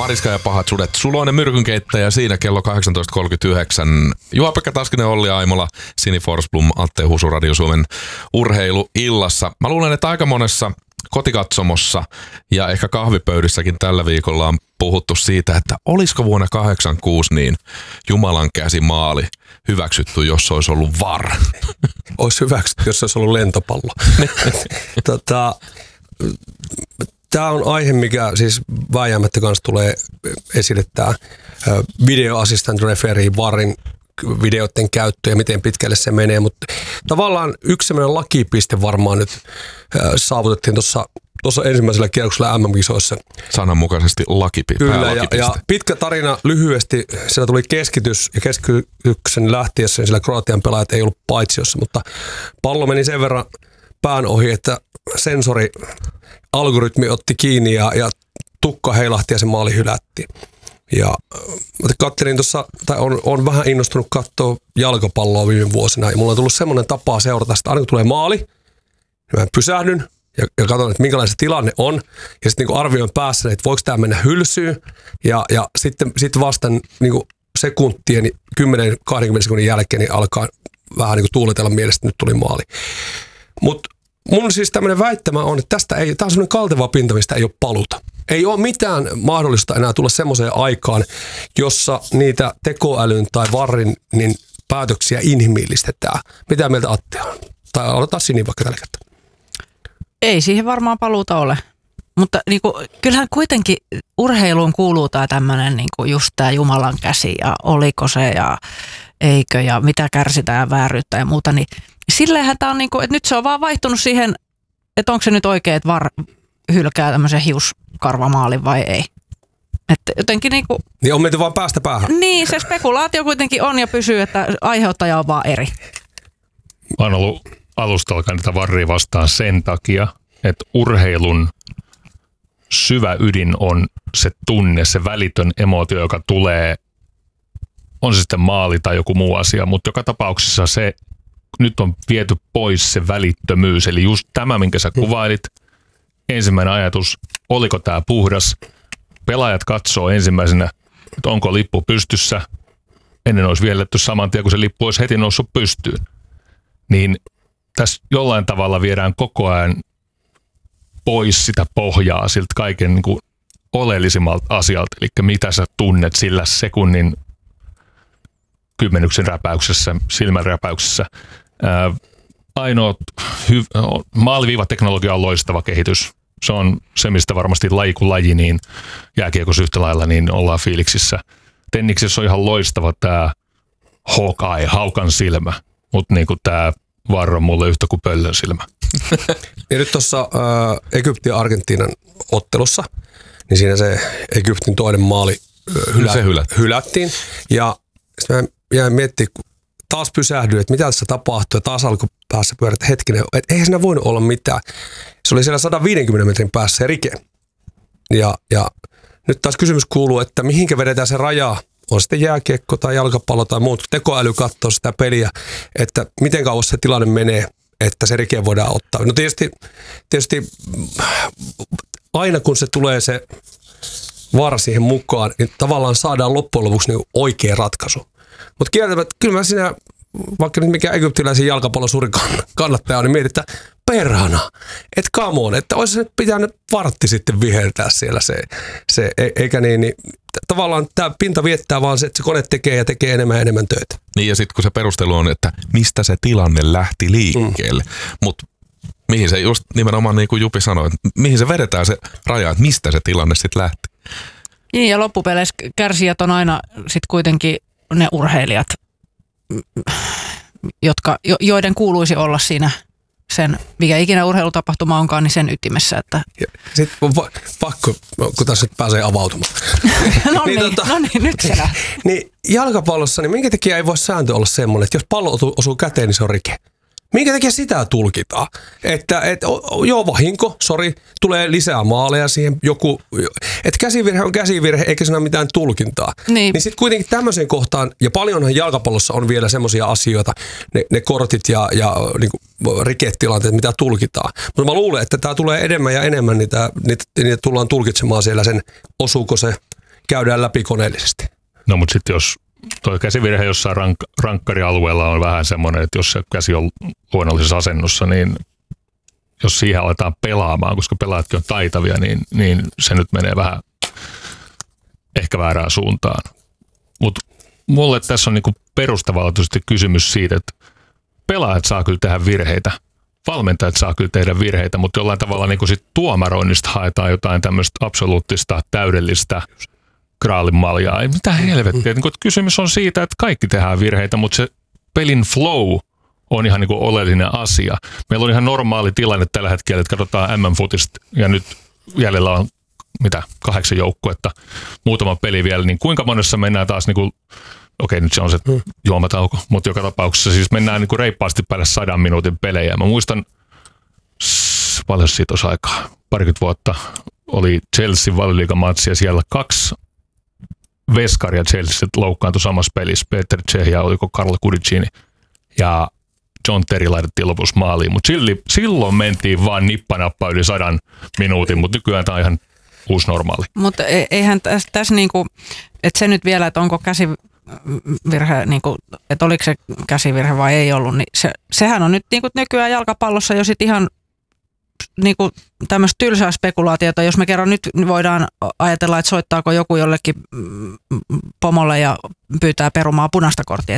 Mariska ja pahat sudet. Suloinen myrkynkeittäjä siinä kello 18.39. Juha-Pekka Taskinen, Olli Aimola, Sini Forsblom, Atte Husu, Radio Suomen urheiluillassa. Mä luulen, että aika monessa kotikatsomossa ja ehkä kahvipöydissäkin tällä viikolla on puhuttu siitä, että olisiko vuonna 86 niin Jumalan käsimaali hyväksytty, jos olisi ollut VAR. Olisi hyväksytty, jos olisi ollut lentopallo. Tämä on aihe, mikä siis vääjäämättä kanssa tulee esille, tämä video assistant referee, VARin videoiden käyttö ja miten pitkälle se menee, mutta tavallaan yksi sellainen lakipiste varmaan nyt saavutettiin tuossa ensimmäisellä kierroksella MM-kisoissa. Sananmukaisesti Kyllä, ja pitkä tarina lyhyesti, siellä tuli keskitys ja keskityksen lähtiessä, niin siellä Kroatian pelaajat ei ollut paitsiossa, mutta pallo meni sen verran pään ohi, että algoritmi otti kiinni ja tukka heilahti ja se maali hylättiin. Ja katselin tuossa, tai on vähän innostunut katsoa jalkapalloa viime vuosina, ja mulla on tullut semmoinen tapa seurata sitä, aina kun tulee maali, niin mä pysähdyn ja katson, että minkälainen se tilanne on, ja sitten niin arvioin päässä, että voiko tämä mennä hylsyyn, ja sitten vastaan niin sekuntien, 10-20 sekunnin jälkeen, niin alkaa vähän niin tuuletella mielestä, että nyt tuli maali. Mutta mun siis tämmöinen väittämä on, että tämä on semmoinen kalteva pinta, mistä ei ole paluta. Ei ole mitään mahdollista enää tulla semmoiseen aikaan, jossa niitä tekoälyn tai VARin niin päätöksiä inhimillistetään. Mitä mieltä Atte on? Tai aloitetaan Sini vaikka tällä kertaa. Ei siihen varmaan paluuta ole. Mutta niin kuin, kyllähän kuitenkin urheiluun kuuluu tämä tämmöinen niin kuin just tämä Jumalan käsi ja oliko se ja eikö ja mitä kärsitään ja vääryyttä ja muuta. Niin silleenhän tämä on, niin kuin, että nyt se on vaan vaihtunut siihen, että onko se nyt oikein, että VAR hylkää tämmöisen hiuskarvamaalin vai ei. Että jotenkin niinku niin on menty vaan päästä päähän. Niin, se spekulaatio kuitenkin on ja pysyy, että aiheuttaja on vaan eri. Mä oon ollut alusta alkaen tätä VARia vastaan sen takia, että urheilun syvä ydin on se tunne, se välitön emootio, joka tulee, on se sitten maali tai joku muu asia, mutta joka tapauksessa se nyt on viety pois se välittömyys, eli just tämä, minkä sä kuvailit. Ensimmäinen ajatus, oliko tämä puhdas? Pelaajat katsoo ensimmäisenä, että onko lippu pystyssä. Ennen olisi vihelletty saman tien, kun se lippu olisi heti noussut pystyyn. Niin tässä jollain tavalla viedään koko ajan pois sitä pohjaa siltä kaiken niin kuin oleellisimmalta asialta. Eli mitä sä tunnet sillä sekunnin kymmenyksen räpäyksessä, silmän räpäyksessä. Ainoa maaliviivateknologia on loistava kehitys. Se on se, mistä varmasti laji kuin laji, niin jääkiekossa yhtä lailla, niin ollaan fiiliksissä. Tenniksessä on ihan loistava tämä Hawkeye, haukan silmä, mutta niin kuin tämä VAR on mulle yhtä kuin pöllön silmä. Ja nyt tuossa Egyptin ja Argentiinan ottelussa, niin siinä se Egyptin toinen maali hylättiin. Ja sitten mä jäin miettimään, kun taas pysähdyin, että mitä tässä tapahtui, ja taas alkoi päässä pyörät hetkinen, että eihän siinä voinut olla mitään. Se oli siellä 150 metrin päässä se rike. Ja nyt taas kysymys kuuluu, että mihinkä vedetään se raja, on sitten jääkiekko tai jalkapallo tai muut, tekoäly katsoo sitä peliä, että miten kauas se tilanne menee, että se rike voidaan ottaa. No tietysti aina kun se tulee se VAR siihen mukaan, niin tavallaan saadaan loppujen lopuksi niin oikea ratkaisu. Mutta kieltämättä, kyllä mä siinä, vaikka nyt mikä egyptiläisen jalkapallon suuri kannattaja on, niin mietin, että perhana, että come on, että olisi nyt pitänyt vartti sitten viheltää siellä se eikä niin tavallaan tämä pinta viettää vaan se, että se kone tekee ja tekee enemmän ja enemmän töitä. Niin ja sitten kun se perustelu on, että mistä se tilanne lähti liikkeelle, mutta mihin se just nimenomaan niin kuin Jupi sanoi, että mihin se vedetään se raja, että mistä se tilanne sitten lähti. Niin ja loppupeleissä kärsijät on aina sitten kuitenkin ne urheilijat, joiden kuuluisi olla siinä sen, mikä ikinä urheilutapahtuma onkaan, niin sen ytimessä. Sitten on pakko, kun tässä nyt pääsee avautumaan. No niin, nyt se lähtee. Niin jalkapallossa, niin minkä takia ei voi sääntö olla semmoinen, että jos pallo osuu käteen, niin se on rike. Minkä takia sitä tulkitaan? Että joo, vahinko, sori, tulee lisää maaleja siihen, että käsivirhe on käsivirhe, eikä siinä ole mitään tulkintaa. Niin sitten kuitenkin tämmöiseen kohtaan, ja paljonhan jalkapallossa on vielä semmoisia asioita, ne kortit ja niin kuin riketilanteet, mitä tulkitaan. Mutta mä luulen, että tämä tulee enemmän ja enemmän, niitä tullaan tulkitsemaan siellä sen, osuuko se käydään läpi koneellisesti. No mutta sitten jos toi käsivirhe jossain rankkarialueella on vähän semmoinen, että jos se käsi on luonnollisessa asennossa, niin jos siihen aletaan pelaamaan, koska pelaajatkin on taitavia, niin se nyt menee vähän ehkä väärään suuntaan. Mutta mulle tässä on niinku perustavanlaatuisesti kysymys siitä, että pelaajat saa kyllä tehdä virheitä, valmentajat saa kyllä tehdä virheitä, mutta jollain tavalla niinku sit tuomaroinnista haetaan jotain tämmöistä absoluuttista, täydellistä graalin maljaa. Ei mitään helvettiä. Niinku, kysymys on siitä, että kaikki tehdään virheitä, mutta se pelin flow on ihan niinku oleellinen asia. Meillä on ihan normaali tilanne tällä hetkellä, että katsotaan MM-futista ja nyt jäljellä on 8 joukkuetta, muutama peli vielä, niin kuinka monessa mennään taas niinku, okei, nyt se on se juomatauko, mutta joka tapauksessa siis mennään niinku reippaasti päälle 100 minuutin pelejä. Mä muistan, paljon siitä olisi aikaa, parikymmentä vuotta oli Chelsea Valioliigamatsi ja siellä 2 veskaria Chelsea loukkaantui samassa pelissä, Peter Cech ja oliko Carlo Cudicini ja John Terry laitettiin lopussa maaliin, mutta silloin mentiin vaan nippanappa yli 100 minuutin, mutta nykyään tämä on ihan uusi normaali. Mutta eihän tässä niinku, että se nyt vielä, että onko käsivirhe, niinku, että oliko se käsivirhe vai ei ollut, niin sehän on nyt niinku nykyään jalkapallossa jo sit ihan niinku tämmöistä tylsää spekulaatiota, jos me kerran nyt voidaan ajatella, että soittaako joku jollekin pomolle ja pyytää perumaan punaista korttia.